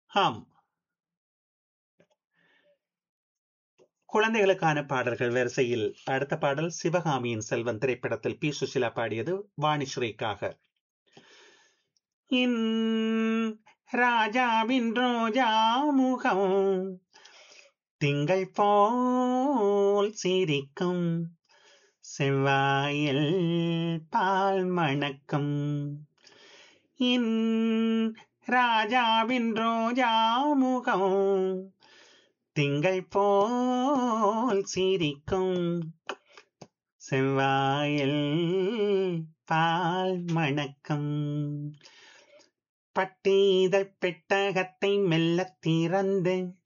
ஆம். குழந்தைகளுக்கான பாடல்கள் வரிசையில் அடுத்த பாடல் சிவகாமியின் செல்வன் திரைப்படத்தில் பி சுசிலா பாடியது வாணிஸ்ரீக்காக. இன் ராஜாவின் ரோஜா முகம் திங்கள் போல் சிரிக்கும் செவ்வாயில் பால் மணக்கும். இன் ராஜாவின் ரோஜா முகம் திங்கள் போல் சிரிக்கும் செவ்வாயில் பால் மணக்கும். பட்டீதழ் பெட்டகத்தை மெல்ல திறந்து